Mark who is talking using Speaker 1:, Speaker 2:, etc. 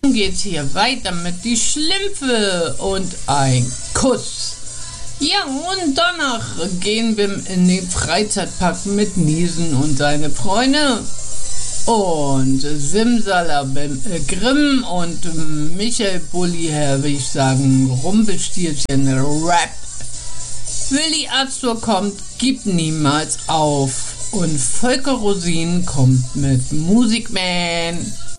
Speaker 1: nun geht's hier weiter mit die Schlümpfe und ein Kuss. Ja, und danach gehen wir in den Freizeitpark mit Niesen und seine Freunde. Und Simsalabim Grimm und Michael Bulli, will ich sagen, Rumpelstilzchen Rap. Willi Azur kommt, gibt niemals auf. Und Volker Rosin kommt mit Musikman.